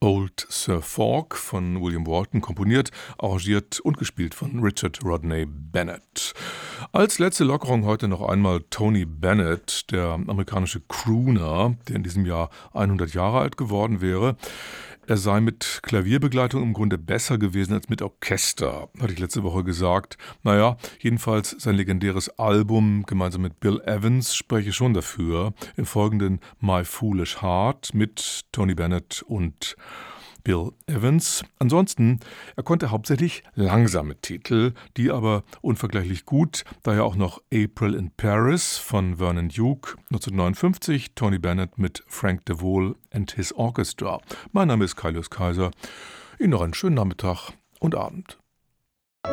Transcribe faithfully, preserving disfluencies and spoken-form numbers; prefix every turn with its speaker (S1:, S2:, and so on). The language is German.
S1: Old Sir Falk von William Walton, komponiert, arrangiert und gespielt von Richard Rodney Bennett. Als letzte Lockerung heute noch einmal Tony Bennett, der amerikanische Crooner, der in diesem Jahr hundert Jahre alt geworden wäre. Er sei mit Klavierbegleitung im Grunde besser gewesen als mit Orchester, hatte ich letzte Woche gesagt. Naja, jedenfalls sein legendäres Album gemeinsam mit Bill Evans spreche schon dafür. Im Folgenden My Foolish Heart mit Tony Bennett und Bill Evans. Ansonsten, er konnte hauptsächlich langsame Titel, die aber unvergleichlich gut, daher auch noch April in Paris von Vernon Duke, neunzehnhundertneunundfünfzig, Tony Bennett mit Frank DeVol and His Orchestra. Mein Name ist Kaius Kaiser. Ihnen noch einen schönen Nachmittag und Abend.